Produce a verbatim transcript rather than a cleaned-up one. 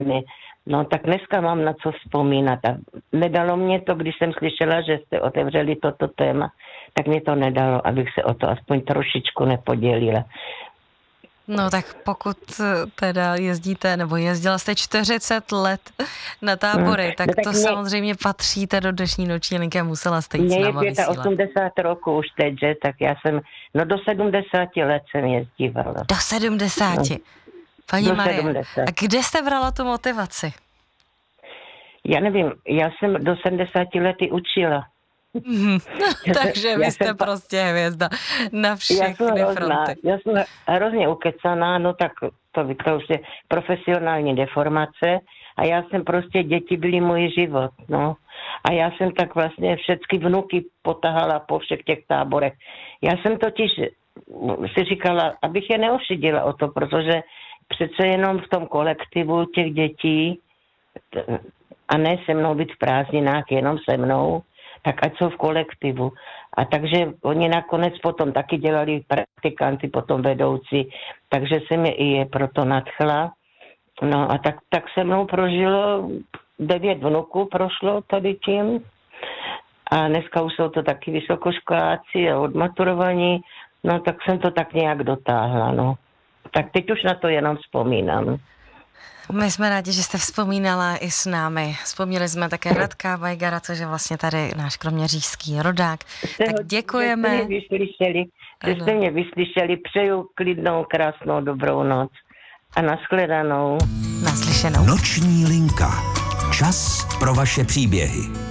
No tak dneska mám na co vzpomínat. A nedalo mě to, když jsem slyšela, že jste otevřeli toto téma, tak mě to nedalo, abych se o to aspoň trošičku nepodělila. No tak pokud teda jezdíte, nebo jezdila jste čtyřicet let na tábory, hmm. tak no, to tak mě, samozřejmě patříte do dnešní noční linky a musela jste jít mě s náma vysílat. Mě je osmdesát roku už teď, že? Tak já jsem, no do sedmdesáti let jsem jezdívala. Do sedmdesáti? Paní do Marie, sedmdesáti. A kde jste brala tu motivaci? Já nevím, já jsem do sedmdesáti lety učila. Mm, takže vy jste pa... prostě hvězda na všechny já fronty. Já jsem hrozně ukecaná, no tak to, to už je profesionální deformace a já jsem prostě, děti byly můj život, no. A já jsem tak vlastně všechny vnuky potahala po všech těch táborech. Já jsem totiž si říkala, abych je neošidila o to, protože přece jenom v tom kolektivu těch dětí a ne se mnou být v prázdninách, jenom se mnou, tak ať jsou v kolektivu. A takže oni nakonec potom taky dělali praktikanty, potom vedoucí, takže jsem je i je proto nadchla. No a tak, tak se mnou prožilo, devět vnuků prošlo tady tím. A dneska už jsou to taky vysokoškoláci a odmaturovaní, no tak jsem to tak nějak dotáhla, no. Tak teď už na to jenom vzpomínám. My jsme rádi, že jste vzpomínala i s námi. Vzpomněli jsme také Radka Weigera, což je vlastně tady náš kroměřížský rodák. Jste tak ho, děkujeme. Že jste mě vyslyšeli, že jste mě vyslyšeli. Přeju klidnou, krásnou, dobrou noc. A nashledanou. Naslyšenou. Noční linka. Čas pro vaše příběhy.